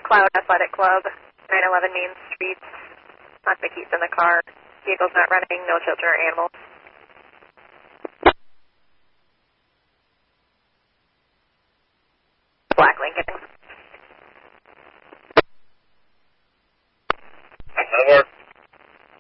Cloud Athletic Club, 911 Main Street. Lock the keys in the car. Vehicle's not running, no children or animals. Black Lincoln.